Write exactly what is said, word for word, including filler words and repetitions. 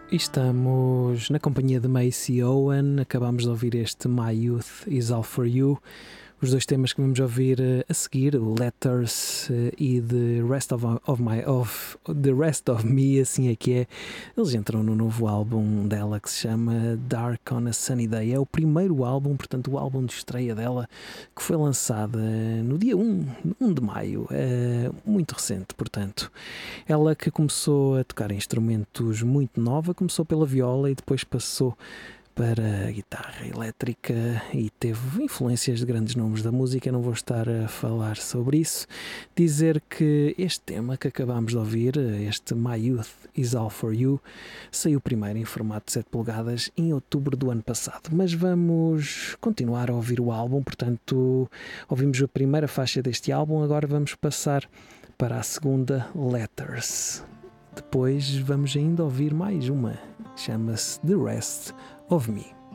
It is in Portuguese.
E estamos na companhia de Macy Owen, acabamos de ouvir este My Youth Is All For You. Os dois temas que vamos ouvir a seguir, o Letters e The Rest of, of My of The Rest of Me, assim é que é. Eles entram no novo álbum dela que se chama Dark on a Sunny Day. É o primeiro álbum, portanto o álbum de estreia dela, que foi lançado no dia um de maio, é muito recente, portanto. Ela que começou a tocar instrumentos muito nova, começou pela viola e depois passou para a guitarra elétrica e teve influências de grandes nomes da música. Não vou estar a falar sobre isso. Dizer que este tema que acabamos de ouvir, este My Youth Is All For You, saiu primeiro em formato de sete polegadas em outubro do ano passado. Mas vamos continuar a ouvir o álbum, portanto ouvimos a primeira faixa deste álbum, agora vamos passar para a segunda, Letters. Depois vamos ainda ouvir mais uma, chama-se The Rest of Me.